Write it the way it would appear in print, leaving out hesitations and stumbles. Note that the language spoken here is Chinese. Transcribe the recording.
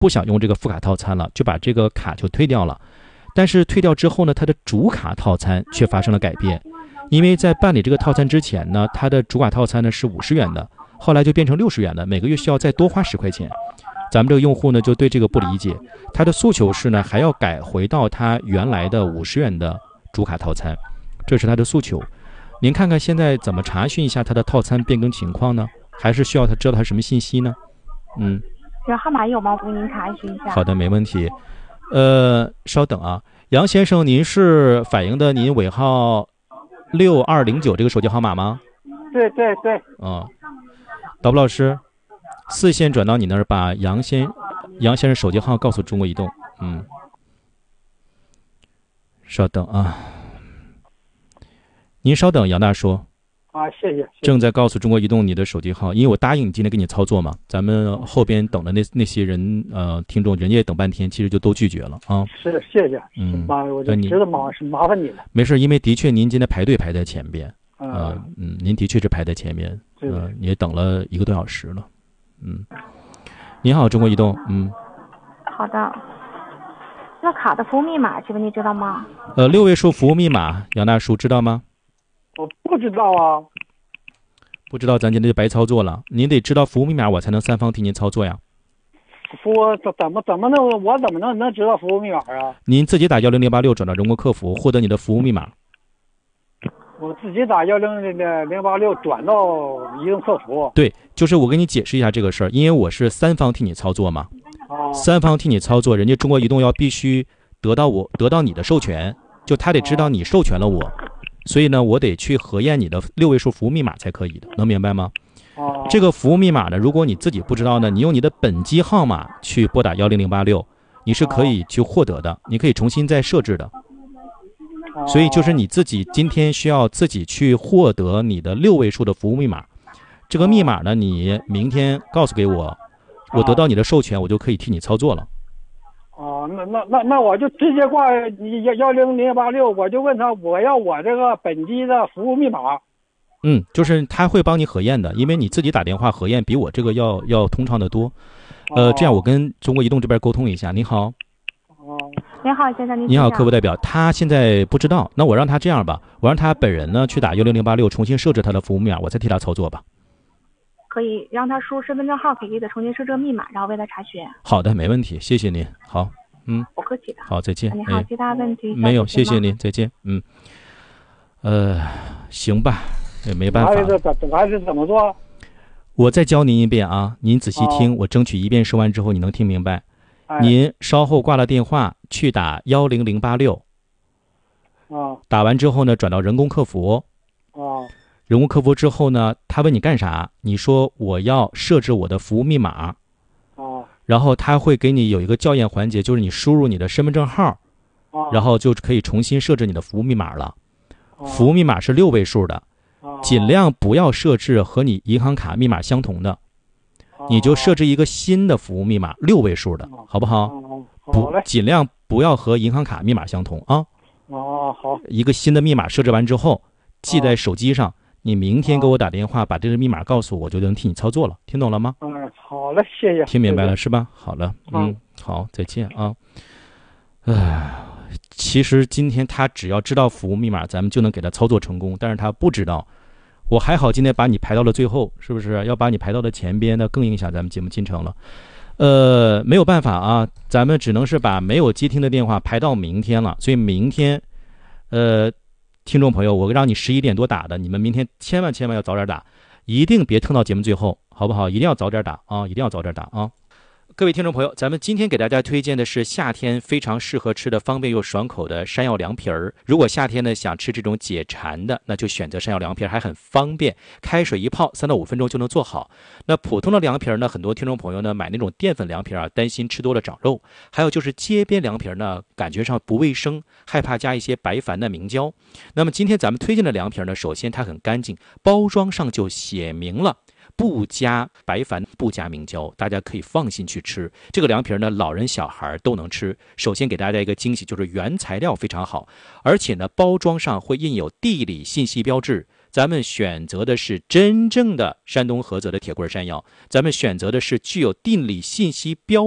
不想用这个副卡套餐了，就把这个卡就退掉了。但是退掉之后呢，他的主卡套餐却发生了改变，因为在办理这个套餐之前呢，他的主卡套餐呢是50元的，后来就变成60元的，每个月需要再多花10块钱。咱们这个用户呢就对这个不理解，他的诉求是呢还要改回到他原来的50元的主卡套餐，这是他的诉求。您看看现在怎么查询一下他的套餐变更情况呢？还是需要他知道他什么信息呢？ 这号码有吗？我给您查询一下。 好的，没问题。稍等啊，杨先生，您是反映的您尾号6209这个手机号码吗？ 对。 导播老师，4线转到你那儿，把杨先生手机号告诉中国移动。稍等啊，您稍等，杨大叔。 谢谢。 正在告诉中国移动你的手机号，因为我答应你今天给你操作嘛，咱们后边等的那些人听众，人家也等半天，其实就都拒绝了啊。 是，谢谢。我就知道麻烦你了。 没事，因为的确您今天排队排在前边，您的确是排在前面，也等了1个多小时了。您好，中国移动。 好的。那卡的服务密码，请问你知道吗 ？6位数服务密码，杨大叔知道吗？ 我不知道啊。 不知道，咱今天就白操作了。您得知道服务密码，我才能3方替您操作呀。 怎么能我怎么能知道服务密码啊？ 您自己打10086转到人工客服，获得你的服务密码。 我自己打10086转到移动客服。 对，就是我给你解释一下这个事儿，因为我是3方替你操作嘛。3方替你操作，人家中国移动要必须得到你的授权，就他得知道你授权了我。所以呢，我得去核验你的6位数服务密码才可以的，能明白吗？这个服务密码呢，如果你自己不知道呢，你用你的本机号码去拨打10086，你是可以去获得的，你可以重新再设置的。所以就是你自己今天需要自己去获得你的6位数的服务密码。这个密码呢，你明天告诉给我，我得到你的授权，我就可以替你操作了。 那我就直接挂10086，我就问他我要我这个本机的服务密码。 就是他会帮你核验的，因为你自己打电话核验比我这个要通畅的多。这样我跟中国移动这边沟通一下。你好。 您好，先生， 你好，客户代表，他现在不知道，那我让他这样吧，我让他本人呢去打10086，重新设置他的服务密码，我再替他操作吧。 可以让他输入身份证号，给他重新设置密码，然后为他查询。 好的，没问题，谢谢您。好， 不客气的。 好，再见。 你好，其他问题没有，谢谢您，再见。行吧，也没办法。 还是怎么做？ 我再教您一遍啊，您仔细听，我争取一遍说完之后你能听明白。您稍后挂了电话去打10086。打完之后呢，转到人工客服。人工客服之后呢，他问你干啥？你说我要设置我的服务密码。然后他会给你有一个校验环节，就是你输入你的身份证号，然后就可以重新设置你的服务密码了。服务密码是6位数的，尽量不要设置和你银行卡密码相同的，你就设置一个新的服务密码6位数的，好不好？尽量不要和银行卡密码相同啊。 好。 一个新的密码设置完之后，记在手机上。你明天给我打电话，把这个密码告诉我，就能替你操作了。听懂了吗？ 好了，谢谢。 听明白了是吧？好了，好，再见啊。其实今天他只要知道服务密码，咱们就能给他操作成功，但是他不知道。我还好今天把你排到了最后，是不是？要把你排到了前边，那更影响咱们节目进程了。没有办法啊，咱们只能是把没有接听的电话排到明天了。所以明天，听众朋友，我让你11点多打的，你们明天千万要早点打，一定别撑到节目最后，好不好？一定要早点打啊！一定要早点打啊！各位听众朋友，咱们今天给大家推荐的是夏天非常适合吃的方便又爽口的山药凉皮儿。如果夏天呢想吃这种解馋的，那就选择山药凉皮儿，还很方便，开水一泡3到5分钟就能做好。那普通的凉皮儿呢，很多听众朋友呢买那种淀粉凉皮儿啊，担心吃多了长肉；还有就是街边凉皮儿呢，感觉上不卫生，害怕加一些白矾的明胶。那么今天咱们推荐的凉皮儿呢，首先它很干净，包装上就写明了不加白矾，不加明胶，大家可以放心去吃。这个凉皮呢，老人小孩都能吃。首先给大家一个惊喜，就是原材料非常好，而且呢，包装上会印有地理信息标志。咱们选择的是真正的山东菏泽的铁棍山药，咱们选择的是具有地理信息标